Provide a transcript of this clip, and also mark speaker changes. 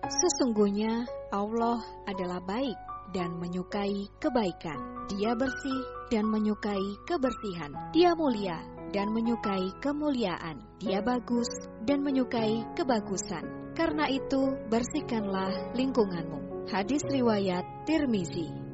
Speaker 1: Sesungguhnya Allah adalah baik dan menyukai kebaikan. Dia bersih dan menyukai kebersihan. Dia mulia dan menyukai kemuliaan. Dia bagus dan menyukai kebagusan. Karena itu, bersihkanlah lingkunganmu. Hadis riwayat Tirmizi.